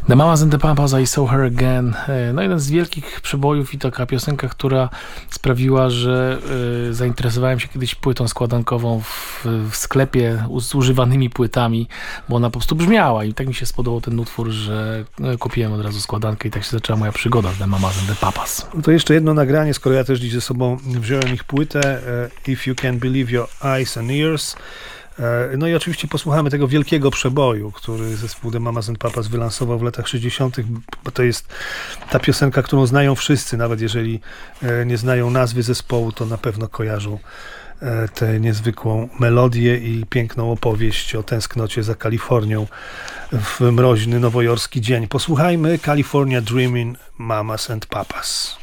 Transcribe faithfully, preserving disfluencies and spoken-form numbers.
The Mamas and the Papas, I Saw Her Again. No jeden z wielkich przebojów i taka piosenka, która sprawiła, że y, zainteresowałem się kiedyś płytą składankową w, w sklepie z używanymi płytami, bo ona po prostu brzmiała i tak mi się spodobał ten utwór, że y, kupiłem od razu składankę i tak się zaczęła moja przygoda z The Mamas and the Papas. No to jeszcze jedno nagranie, skoro ja też dziś ze sobą wziąłem ich płytę, If You Can Believe Your Eyes and Ears. No i oczywiście posłuchamy tego wielkiego przeboju, który zespół The Mamas and Papas wylansował w latach sześćdziesiątych, bo to jest ta piosenka, którą znają wszyscy, nawet jeżeli nie znają nazwy zespołu, to na pewno kojarzą tę niezwykłą melodię i piękną opowieść o tęsknocie za Kalifornią w mroźny nowojorski dzień. Posłuchajmy California Dreamin' Mamas and Papas.